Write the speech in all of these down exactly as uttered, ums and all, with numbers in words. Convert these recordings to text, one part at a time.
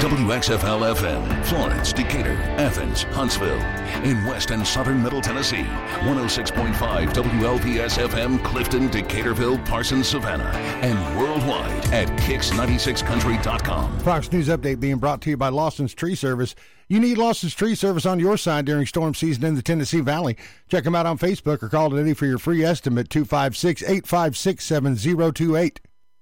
W X F L F M, Florence, Decatur, Athens, Huntsville. In West and Southern Middle Tennessee, one oh six point five W L P S F M, Clifton, Decaturville, Parsons, Savannah. And worldwide at kicks ninety-six country dot com. Fox News Update being brought to you by Lawson's Tree Service. You need Lawson's Tree Service on your side during storm season in the Tennessee Valley. Check them out on Facebook or call today for your free estimate, two five six, eight five six, seven zero two eight.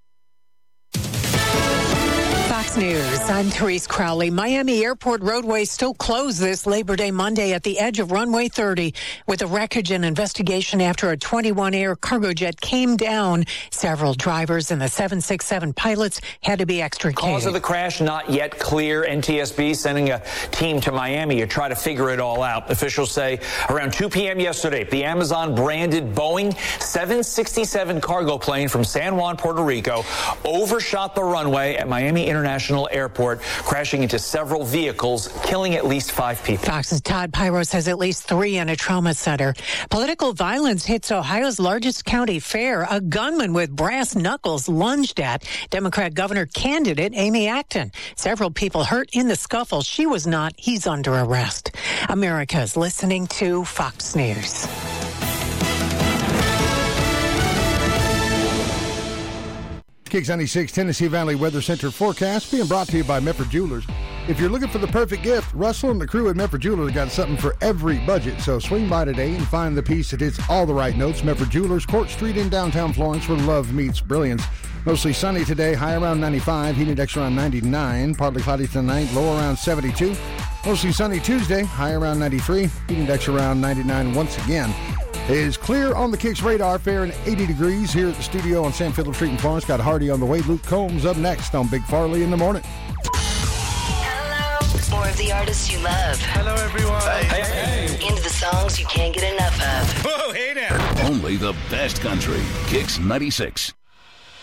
Fox News, I'm Therese Crowley. Miami Airport roadway still closed this Labor Day Monday at the edge of runway thirty with a wreckage and investigation after a twenty-one Air cargo jet came down. Several drivers and the seven sixty-seven pilots had to be extricated. Cause of the crash not yet clear. N T S B sending a team to Miami to try to figure it all out. Officials say around two p.m. yesterday, the Amazon-branded Boeing seven sixty-seven cargo plane from San Juan, Puerto Rico, overshot the runway at Miami International Airport, crashing into several vehicles, killing at least five people. Fox's Todd Pyro says at least three in a trauma center. Political violence hits Ohio's largest county fair. A gunman with brass knuckles lunged at Democrat governor candidate Amy Acton. Several people hurt in the scuffle. She was not. He's under arrest. America's listening to Fox News. Kicks ninety-six Tennessee Valley Weather Center forecast being brought to you by Medford Jewelers. If you're looking for the perfect gift, Russell and the crew at Medford Jewelers got something for every budget. So swing by today and find the piece that hits all the right notes. Medford Jewelers, Court Street in downtown Florence, where love meets brilliance. Mostly sunny today, high around ninety-five, heat index around ninety-nine, partly cloudy tonight, low around seventy-two. Mostly sunny Tuesday, high around ninety-three, heat index around ninety-nine once again. It is clear on the Kicks radar, fair and eighty degrees here at the studio on San Philip Street in Florence. Got Hardy on the way. Luke Combs up next on Big Farley in the morning. Hello. More of the artists you love. Hello, everyone. Hey, hey. Into the songs you can't get enough of. Whoa, hey now. Only the best country. Kicks ninety-six.